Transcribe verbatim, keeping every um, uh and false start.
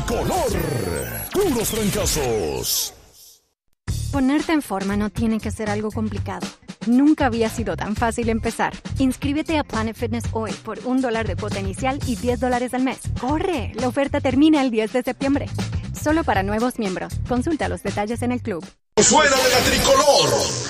tricolor. Puros fracasos. Ponerte en forma no tiene que ser algo complicado. Nunca había sido tan fácil empezar. Inscríbete a Planet Fitness hoy por un dólar de cuota inicial y diez dólares al mes. ¡Corre! La oferta termina el diez de septiembre. Solo para nuevos miembros. Consulta los detalles en el club. Fuera de la tricolor.